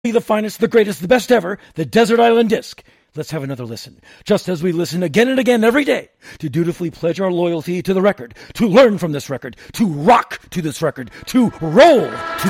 The finest, the greatest, the best ever, the Desert Island Disc. Let's have another listen, just as we listen again and again every day, to dutifully pledge our loyalty to the record, to learn from this record, to rock to this record, to roll to